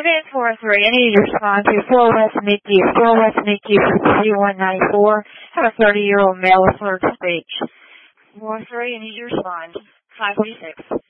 Evidence 403, I need you to respond to 4 West Nikki for 3194. Have a 30-year-old male with slurred speech. 403, I need you to respond. 546.